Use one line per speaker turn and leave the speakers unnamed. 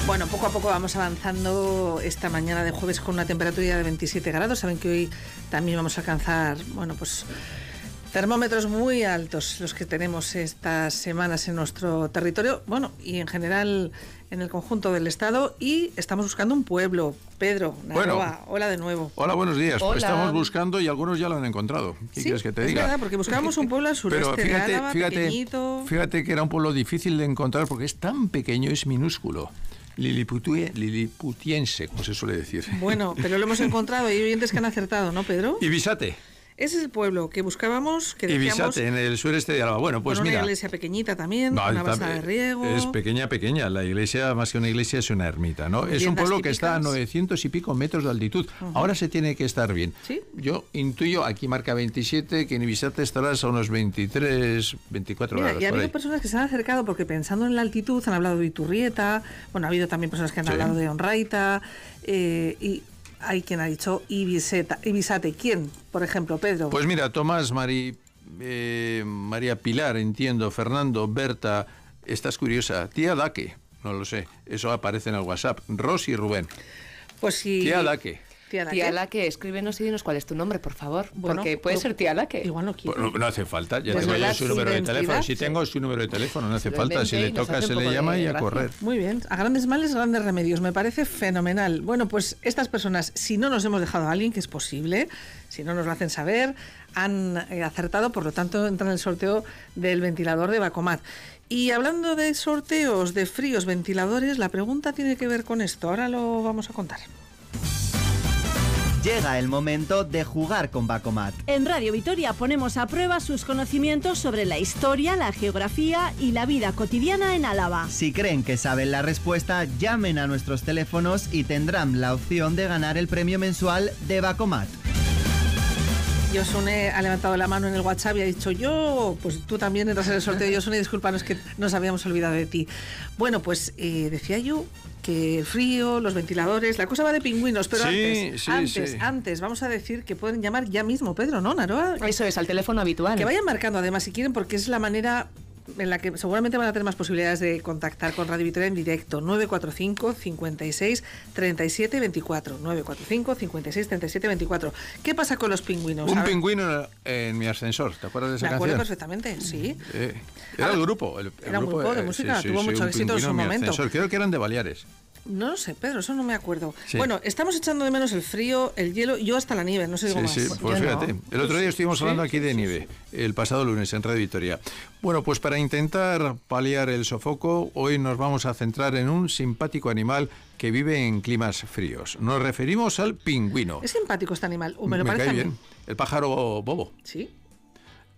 Bueno, poco a poco vamos avanzando esta mañana de jueves con una temperatura de 27 grados. Saben que hoy también vamos a alcanzar, pues termómetros muy altos los que tenemos estas semanas en nuestro territorio, y en general en el conjunto del Estado, y estamos buscando un pueblo. Pedro Narroa, hola de nuevo.
Hola, buenos días.
Hola.
Pues estamos buscando y algunos ya lo han encontrado. ¿Qué quieres que te diga?
Es verdad, porque buscábamos un pueblo al sureste de Álava, pequeñito.
Fíjate que era un pueblo difícil de encontrar porque es tan pequeño, es minúsculo. Liliputiense, como se suele decir.
Bueno, pero lo hemos encontrado y hay oyentes que han acertado, ¿no, Pedro?
Ibisate.
Ese es el pueblo que buscábamos, que decíamos...
Ibisate, en el sureste de Álava. Bueno, pues
con
mira...
una iglesia pequeñita también, una base de riego...
Es pequeña. La iglesia, más que una iglesia, es una ermita, ¿no? Es un pueblo típicas. Que está a 900 y pico metros de altitud. Ahora se tiene que estar bien.
¿Sí?
Yo intuyo, aquí marca 27, que en Ibisate estarás a unos 23, 24 grados.
Y ha habido personas que se han acercado porque pensando en la altitud han hablado de Iturrieta, ha habido también personas que han hablado de Onraita, y... Hay quien ha dicho Ibisate. ¿Quién, por ejemplo, Pedro?
Pues mira, Tomás, María Pilar, entiendo, Fernando, Berta, estás curiosa. Tía Daque, no lo sé, eso aparece en el WhatsApp. Rosy y Rubén.
Pues sí.
Tía Daque.
Tía Laque, escríbenos y dinos cuál es tu nombre, por favor. Porque puede ser Tía Laque.
Igual no quiere.
No hace falta, ya tengo yo su número de teléfono. Si tengo su número de teléfono, no hace falta. Si le toca, se le llama y a correr.
Muy bien, a grandes males, grandes remedios. Me parece fenomenal. Bueno, pues estas personas, si no nos hemos dejado a alguien, que es posible, si no nos lo hacen saber, han acertado, por lo tanto, entran en el sorteo del ventilador de Vacomat. Y hablando de sorteos de fríos ventiladores, la pregunta tiene que ver con esto. Ahora lo vamos a contar.
Llega el momento de jugar con Vacomat.
En Radio Vitoria ponemos a prueba sus conocimientos sobre la historia, la geografía y la vida cotidiana en Álava.
Si creen que saben la respuesta, llamen a nuestros teléfonos y tendrán la opción de ganar el premio mensual de Vacomat.
Josune ha levantado la mano en el WhatsApp y ha dicho yo, pues tú también entras en el sorteo. Josune, discúlpanos que nos habíamos olvidado de ti. Bueno, pues decía yo que el frío, los ventiladores, la cosa va de pingüinos, pero antes vamos a decir que pueden llamar ya mismo, Pedro, ¿no, Narroa?
Eso es, al teléfono habitual.
Que vayan marcando además si quieren, porque es la manera en la que seguramente van a tener más posibilidades de contactar con Radio Vitoria en directo. 945 56 37 24 945 56 37 24. ¿Qué pasa con los pingüinos?
Un pingüino en mi ascensor, ¿te acuerdas de esa canción?
Me acuerdo perfectamente, sí.
Era el grupo.
Era un grupo de música, tuvo mucho éxito en su momento.
Creo que eran de Baleares.
No lo sé, Pedro, eso no me acuerdo. Sí. Bueno, estamos echando de menos el frío, el hielo, yo hasta la nieve, no sé digo más.
Sí, pues fíjate, el otro día estuvimos hablando aquí de nieve, el pasado lunes en Radio Vitoria. Bueno, pues para intentar paliar el sofoco, hoy nos vamos a centrar en un simpático animal que vive en climas fríos. Nos referimos al pingüino.
¿Es simpático este animal?
Me parece cae bien. El pájaro bobo.
Sí.